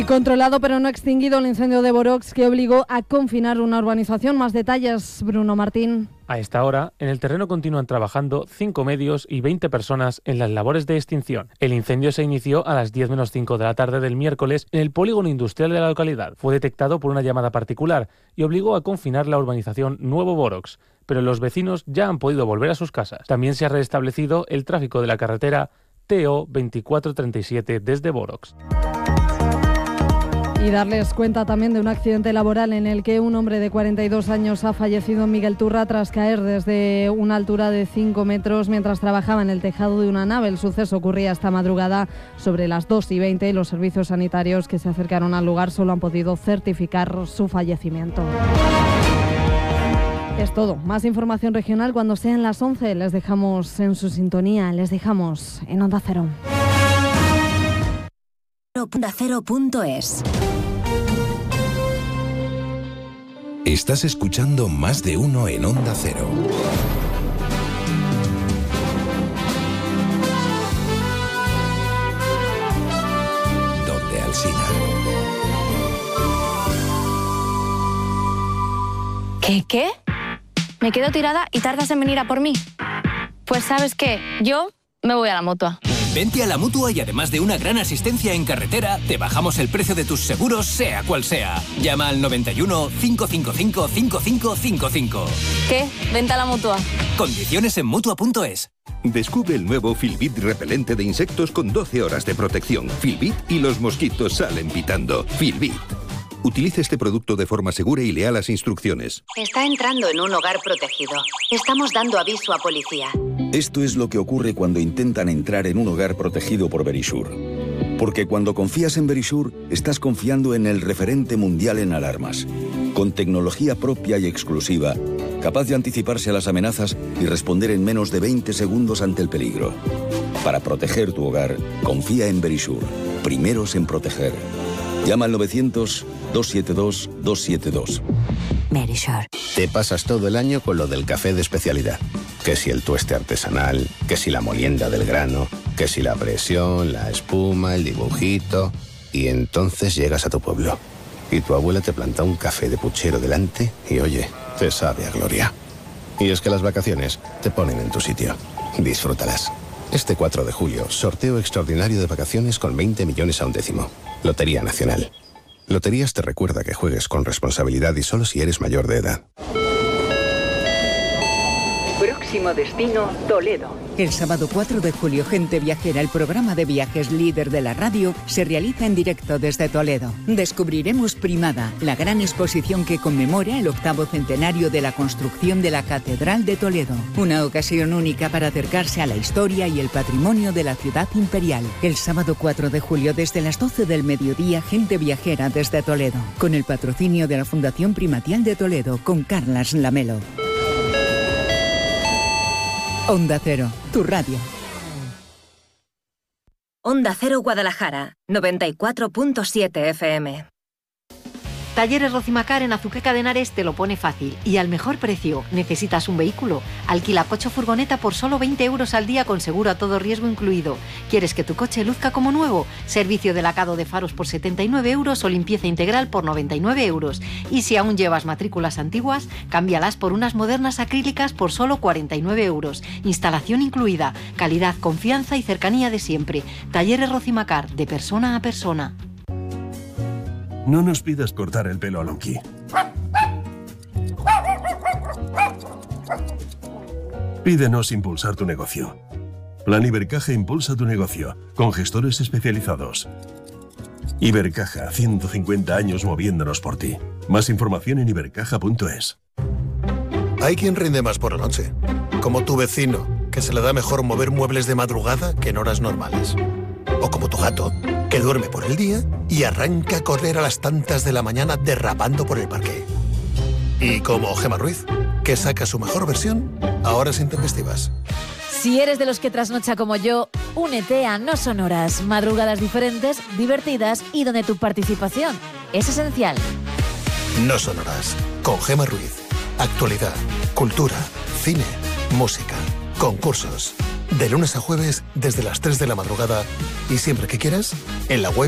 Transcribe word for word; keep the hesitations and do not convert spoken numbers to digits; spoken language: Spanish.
Controlado pero no extinguido el incendio de Borox que obligó a confinar una urbanización. Más detalles, Bruno Martín. A esta hora, en el terreno continúan trabajando cinco medios y veinte personas en las labores de extinción. El incendio se inició a las diez menos cinco de la tarde del miércoles en el polígono industrial de la localidad. Fue detectado por una llamada particular y obligó a confinar la urbanización Nuevo Borox, pero los vecinos ya han podido volver a sus casas. También se ha restablecido el tráfico de la carretera T O veinticuatro treinta y siete desde Borox. Y darles cuenta también de un accidente laboral en el que un hombre de cuarenta y dos años ha fallecido en Miguel Turra tras caer desde una altura de cinco metros mientras trabajaba en el tejado de una nave. El suceso ocurría esta madrugada sobre las dos y veinte y los servicios sanitarios que se acercaron al lugar solo han podido certificar su fallecimiento. Es todo. Más información regional cuando sean las once. Les dejamos en su sintonía, les dejamos en Onda Cero. Onda Cero punto es. Estás escuchando Más de Uno en Onda Cero. Donde Alsina. ¿Qué, qué? Me quedo tirada y tardas en venir a por mí. Pues ¿sabes qué? Yo me voy a la Mutua. Vente a la Mutua y además de una gran asistencia en carretera, te bajamos el precio de tus seguros, sea cual sea. Llama al noventa y uno, cinco cinco cinco, cinco cinco cinco cinco. ¿Qué? Vente a la Mutua. Condiciones en Mutua punto es. Descubre el nuevo Filbit repelente de insectos con doce horas de protección. Filbit y los mosquitos salen pitando. Filbit. Utilice este producto de forma segura y lea las instrucciones. Está entrando en un hogar protegido. Estamos dando aviso a policía. Esto es lo que ocurre cuando intentan entrar en un hogar protegido por Verisure. Porque cuando confías en Verisure, estás confiando en el referente mundial en alarmas. Con tecnología propia y exclusiva, capaz de anticiparse a las amenazas y responder en menos de veinte segundos ante el peligro. Para proteger tu hogar, confía en Verisure. Primeros en proteger. Llama al novecientos, dos siete dos, dos siete dos. Verisure. Te pasas todo el año con lo del café de especialidad. Que si el tueste artesanal, que si la molienda del grano, que si la presión, la espuma, el dibujito. Y entonces llegas a tu pueblo. Y tu abuela te planta un café de puchero delante y oye, te sabe a gloria. Y es que las vacaciones te ponen en tu sitio. Disfrútalas. Este cuatro de julio, sorteo extraordinario de vacaciones con veinte millones a un décimo. Lotería Nacional. Loterías te recuerda que juegues con responsabilidad y solo si eres mayor de edad. Próximo destino, Toledo. El sábado cuatro de julio, Gente Viajera, el programa de viajes líder de la radio, se realiza en directo desde Toledo. Descubriremos Primada, la gran exposición que conmemora el octavo centenario de la construcción de la Catedral de Toledo. Una ocasión única para acercarse a la historia y el patrimonio de la ciudad imperial. El sábado cuatro de julio, desde las doce del mediodía, Gente Viajera desde Toledo. Con el patrocinio de la Fundación Primatial de Toledo, con Carlas Lamelo. Onda Cero, tu radio. Onda Cero Guadalajara, noventa y cuatro punto siete F M. Talleres Rocimacar en Azuqueca de Henares te lo pone fácil y al mejor precio. ¿Necesitas un vehículo? Alquila coche o furgoneta por solo veinte euros al día con seguro a todo riesgo incluido. ¿Quieres que tu coche luzca como nuevo? Servicio de lavado de faros por setenta y nueve euros o limpieza integral por noventa y nueve euros. Y si aún llevas matrículas antiguas, cámbialas por unas modernas acrílicas por solo cuarenta y nueve euros. Instalación incluida. Calidad, confianza y cercanía de siempre. Talleres Rocimacar, de persona a persona. No nos pidas cortar el pelo a Lonky. Pídenos impulsar tu negocio. Plan Ibercaja impulsa tu negocio, con gestores especializados. Ibercaja, ciento cincuenta años moviéndonos por ti. Más información en ibercaja punto es. Hay quien rinde más por la noche, como tu vecino, que se le da mejor mover muebles de madrugada que en horas normales. O como tu gato, que duerme por el día y arranca a correr a las tantas de la mañana derrapando por el parque. Y como Gemma Ruiz, que saca su mejor versión a horas intempestivas. Si eres de los que trasnocha como yo, únete a No Sonoras, madrugadas diferentes, divertidas y donde tu participación es esencial. No Sonoras, con Gemma Ruiz. Actualidad, cultura, cine, música, concursos. De lunes a jueves desde las tres de la madrugada y siempre que quieras en la web